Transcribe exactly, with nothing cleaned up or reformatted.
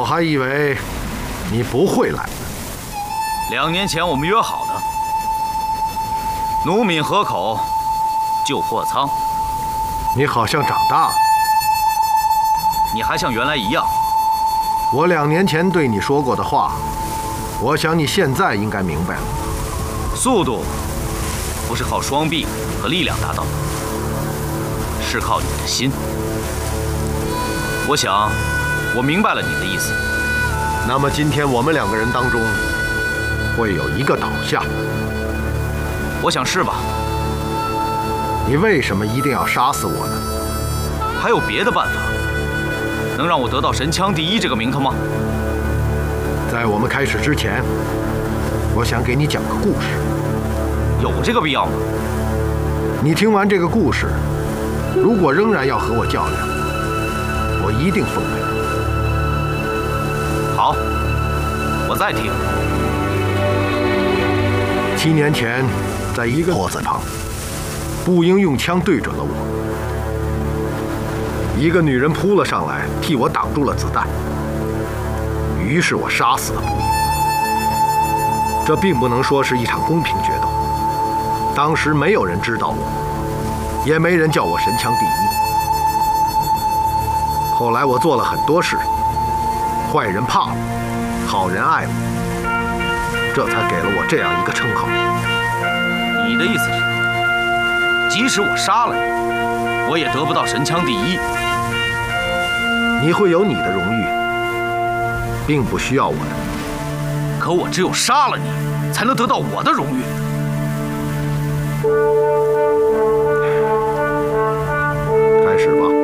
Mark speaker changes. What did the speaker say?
Speaker 1: 我还以为你不会来呢。
Speaker 2: 两年前我们约好的，奴闽河口救货仓。
Speaker 1: 你好像长大了。
Speaker 2: 你还像原来一样。
Speaker 1: 我两年前对你说过的话，我想你现在应该明白了。
Speaker 2: 速度不是靠双臂和力量达到的，是靠你的心。我想，我明白了你的意思。
Speaker 1: 那么今天我们两个人当中，会有一个倒下。
Speaker 2: 我想是吧？
Speaker 1: 你为什么一定要杀死我呢？
Speaker 2: 还有别的办法，能让我得到神枪第一这个名头吗？
Speaker 1: 在我们开始之前，我想给你讲个故事。
Speaker 2: 有这个必要吗？
Speaker 1: 你听完这个故事，如果仍然要和我较量，我一定奉陪。
Speaker 2: 好，我再听。
Speaker 1: 七年前，在一个坡子旁，步英用枪对准了我。一个女人扑了上来，替我挡住了子弹。于是我杀死了步英。这并不能说是一场公平决斗。当时没有人知道我，也没人叫我神枪第一。后来我做了很多事，坏人怕我，好人爱我，这才给了我这样一个称号。
Speaker 2: 你的意思是，即使我杀了你，我也得不到神枪第一？
Speaker 1: 你会有你的荣誉，并不需要我的。
Speaker 2: 可我只有杀了你，才能得到我的荣誉。
Speaker 1: 开始吧。